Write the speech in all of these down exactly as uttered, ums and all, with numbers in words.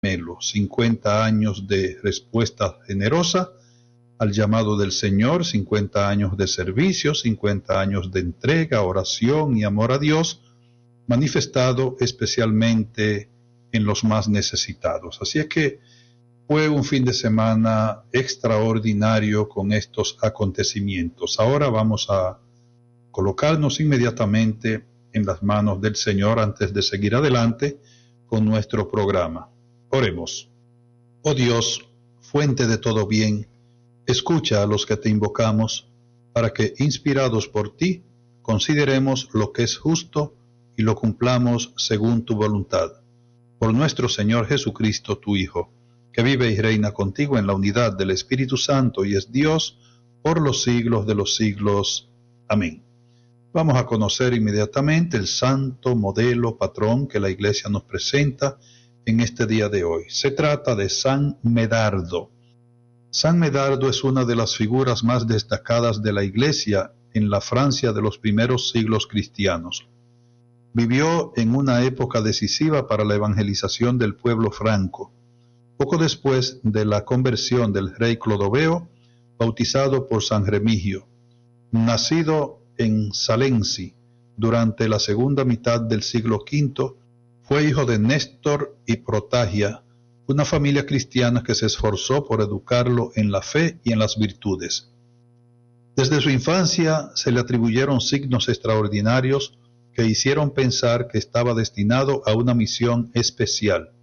Melo, cincuenta años de respuesta generosa al llamado del Señor, cincuenta años de servicio, cincuenta años de entrega, oración y amor a Dios, manifestado especialmente en los más necesitados. Así es que fue un fin de semana extraordinario con estos acontecimientos. Ahora vamos a colocarnos inmediatamente en las manos del Señor antes de seguir adelante con nuestro programa. Oremos. Oh Dios, fuente de todo bien, escucha a los que te invocamos, para que, inspirados por ti, consideremos lo que es justo y lo cumplamos según tu voluntad. Por nuestro Señor Jesucristo, tu Hijo, que vive y reina contigo en la unidad del Espíritu Santo y es Dios por los siglos de los siglos. Amén. Vamos a conocer inmediatamente el santo modelo patrón que la Iglesia nos presenta en este día de hoy. Se trata de San Medardo. San Medardo es una de las figuras más destacadas de la Iglesia en la Francia de los primeros siglos cristianos. Vivió en una época decisiva para la evangelización del pueblo franco, poco después de la conversión del rey Clodoveo, bautizado por San Remigio. Nacido en Salency durante la segunda mitad del siglo quinto, fue hijo de Néstor y Protagia, una familia cristiana que se esforzó por educarlo en la fe y en las virtudes. Desde su infancia se le atribuyeron signos extraordinarios que hicieron pensar que estaba destinado a una misión especial.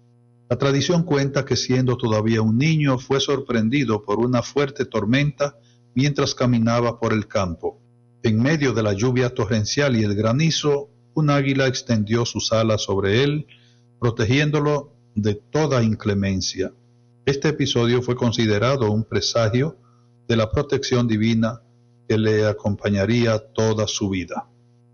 La tradición cuenta que siendo todavía un niño fue sorprendido por una fuerte tormenta mientras caminaba por el campo. En medio de la lluvia torrencial y el granizo, un águila extendió sus alas sobre él, protegiéndolo de toda inclemencia. Este episodio fue considerado un presagio de la protección divina que le acompañaría toda su vida.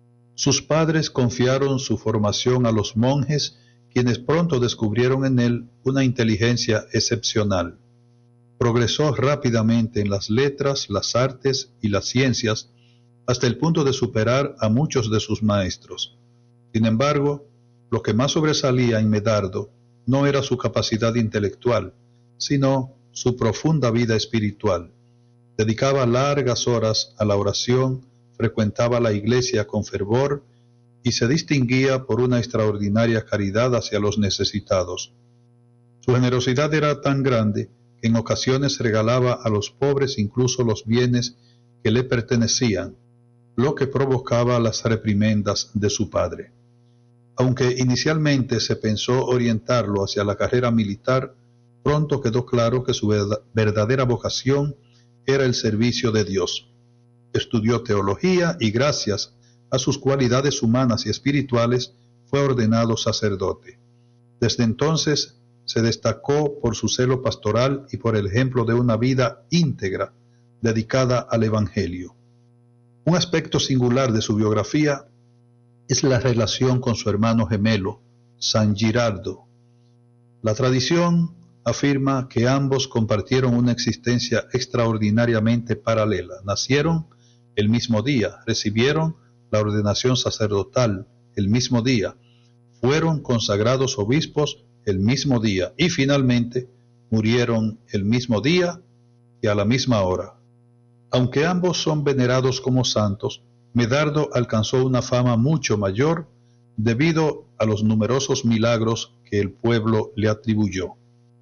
Sus padres confiaron su formación a los monjes, quienes pronto descubrieron en él una inteligencia excepcional. Progresó rápidamente en las letras, las artes y las ciencias, hasta el punto de superar a muchos de sus maestros. Sin embargo, lo que más sobresalía en Medardo no era su capacidad intelectual, sino su profunda vida espiritual. Dedicaba largas horas a la oración, frecuentaba la iglesia con fervor y se distinguía por una extraordinaria caridad hacia los necesitados. Su generosidad era tan grande que en ocasiones regalaba a los pobres incluso los bienes que le pertenecían, lo que provocaba las reprimendas de su padre. Aunque inicialmente se pensó orientarlo hacia la carrera militar, pronto quedó claro que su verdadera vocación era el servicio de Dios. Estudió teología y gracias a sus cualidades humanas y espirituales fue ordenado sacerdote. Desde entonces se destacó por su celo pastoral y por el ejemplo de una vida íntegra dedicada al Evangelio. Un aspecto singular de su biografía es la relación con su hermano gemelo, San Girardo. La tradición afirma que ambos compartieron una existencia extraordinariamente paralela. Nacieron el mismo día, recibieron la ordenación sacerdotal el mismo día, fueron consagrados obispos el mismo día y finalmente murieron el mismo día y a la misma hora. Aunque ambos son venerados como santos, Medardo alcanzó una fama mucho mayor debido a los numerosos milagros que el pueblo le atribuyó.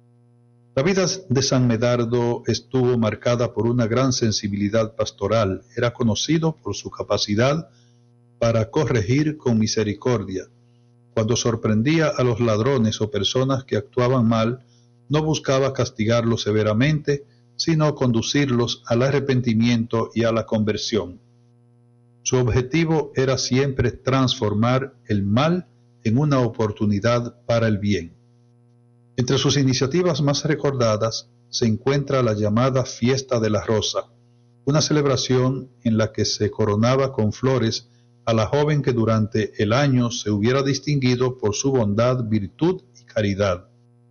La vida de San Medardo estuvo marcada por una gran sensibilidad pastoral. Era conocido por su capacidad para corregir con misericordia. Cuando sorprendía a los ladrones o personas que actuaban mal, no buscaba castigarlos severamente, sino conducirlos al arrepentimiento y a la conversión. Su objetivo era siempre transformar el mal en una oportunidad para el bien. Entre sus iniciativas más recordadas se encuentra la llamada Fiesta de la Rosa, una celebración en la que se coronaba con flores a la joven que durante el año se hubiera distinguido por su bondad, virtud y caridad.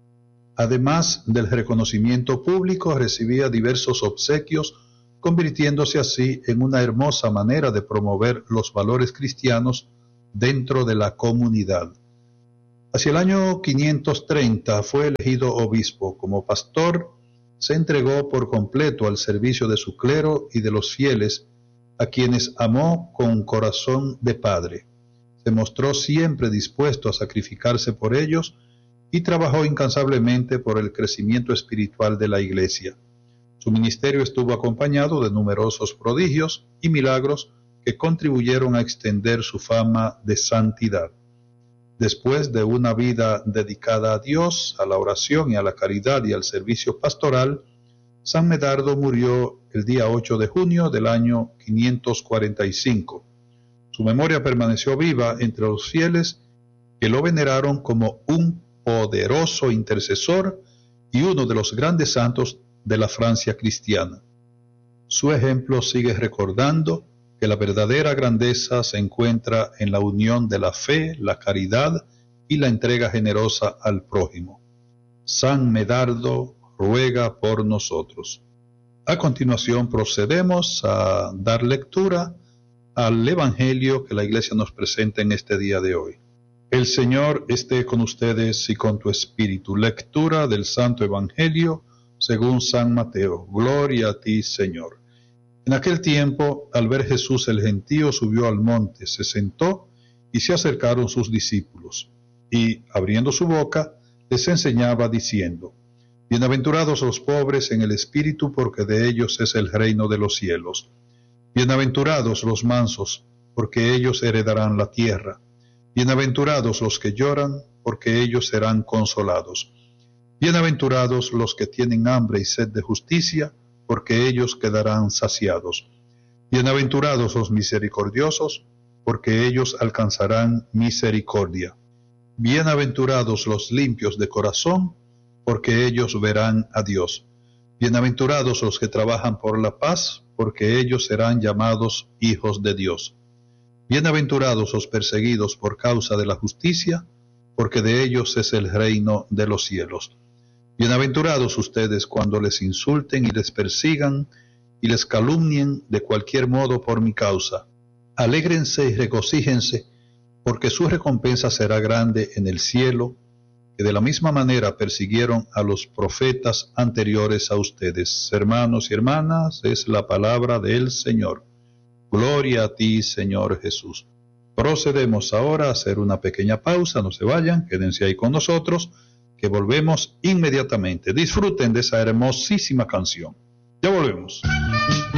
Además del reconocimiento público, recibía diversos obsequios, convirtiéndose así en una hermosa manera de promover los valores cristianos dentro de la comunidad. Hacia el año quinientos treinta fue elegido obispo. Como pastor, se entregó por completo al servicio de su clero y de los fieles, a quienes amó con corazón de padre. Se mostró siempre dispuesto a sacrificarse por ellos y trabajó incansablemente por el crecimiento espiritual de la Iglesia. Su ministerio estuvo acompañado de numerosos prodigios y milagros que contribuyeron a extender su fama de santidad. Después de una vida dedicada a Dios, a la oración y a la caridad y al servicio pastoral, San Medardo murió el día ocho de junio del año quinientos cuarenta y cinco. Su memoria permaneció viva entre los fieles, que lo veneraron como un poderoso intercesor y uno de los grandes santos de la Francia cristiana. Su ejemplo sigue recordando que la verdadera grandeza se encuentra en la unión de la fe, la caridad y la entrega generosa al prójimo. San Medardo ruega por nosotros. A continuación procedemos a dar lectura al Evangelio que la Iglesia nos presenta en este día de hoy. El Señor esté con ustedes y con tu espíritu. Lectura del Santo Evangelio según San Mateo. Gloria a ti, Señor. En aquel tiempo, al ver Jesús el gentío, subió al monte, se sentó y se acercaron sus discípulos. Y, abriendo su boca, les enseñaba diciendo: Bienaventurados los pobres en el espíritu, porque de ellos es el reino de los cielos. Bienaventurados los mansos, porque ellos heredarán la tierra. Bienaventurados los que lloran, porque ellos serán consolados. Bienaventurados los que tienen hambre y sed de justicia, porque ellos quedarán saciados. Bienaventurados los misericordiosos, porque ellos alcanzarán misericordia. Bienaventurados los limpios de corazón, porque ellos verán a Dios. Bienaventurados los que trabajan por la paz, porque ellos serán llamados hijos de Dios. Bienaventurados los perseguidos por causa de la justicia, porque de ellos es el reino de los cielos. Bienaventurados ustedes cuando les insulten y les persigan y les calumnien de cualquier modo por mi causa. Alégrense y regocíjense, porque su recompensa será grande en el cielo, que de la misma manera persiguieron a los profetas anteriores a ustedes. Hermanos y hermanas, es la palabra del Señor. Gloria a ti, Señor Jesús. Procedemos ahora a hacer una pequeña pausa, no se vayan, quédense ahí con nosotros, que volvemos inmediatamente. Disfruten de esa hermosísima canción. Ya volvemos.